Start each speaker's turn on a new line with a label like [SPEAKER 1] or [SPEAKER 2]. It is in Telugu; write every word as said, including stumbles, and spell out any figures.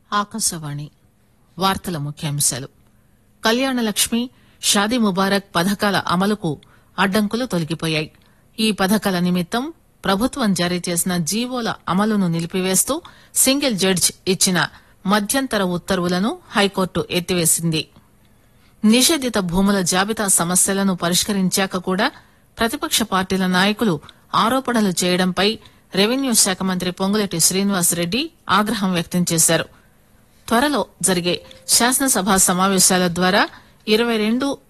[SPEAKER 1] ఆకాశవాణి వార్తల ముఖ్యాంశాలు. కళ్యాణలక్ష్మి, షాదీ ముబారక్ పథకాల అమలుకు అడ్డంకులు తొలగిపోయాయి. ఈ పథకాల నిమిత్తం ప్రభుత్వం జారీ చేసిన జీవోల అమలును నిలిపివేస్తూ సింగిల్ జడ్జి ఇచ్చిన మధ్యంతర ఉత్తర్వులను హైకోర్టు ఎత్తివేసింది. నిషేధిత భూముల జాబితా సమస్యలను పరిష్కరించాక కూడా ప్రతిపక్ష పార్టీల నాయకులు ఆరోపణలు చేయడంపై రెవెన్యూ శాఖ మంత్రి పొంగులేటి శ్రీనివాసరెడ్డి ఆగ్రహం వ్యక్తం చేశారు. త్వరలో జరిగే శాసనసభ సమావేశాల ద్వారా ఇరవై రెండు